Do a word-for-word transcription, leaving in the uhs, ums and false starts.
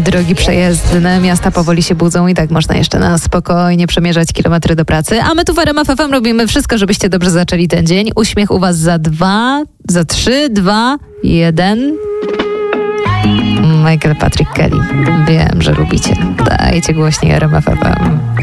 drogi przejezdne, miasta powoli się budzą i tak można jeszcze na spokojnie przemierzać kilometry do pracy. A my tu w R M F F M robimy wszystko, żebyście dobrze zaczęli ten dzień. Uśmiech u was za dwa, za trzy, dwa, jeden. Michael Patrick Kelly. Wiem, że lubicie. Dajcie głośniej R M F F M.